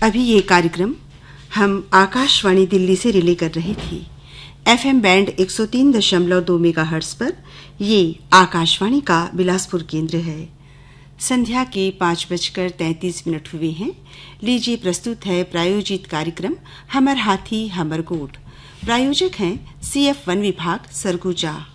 अभी ये कार्यक्रम हम आकाशवाणी दिल्ली से रिले कर रहे थे। एफएम बैंड 103.2 मेगाहर्ट्ज पर ये आकाशवाणी का बिलासपुर केंद्र है। संध्या के 5:33 हुए हैं। लीजिए प्रस्तुत है प्रायोजित कार्यक्रम हमर हाथी हमर गोठ। प्रायोजक हैं CF वन विभाग सरगुजा।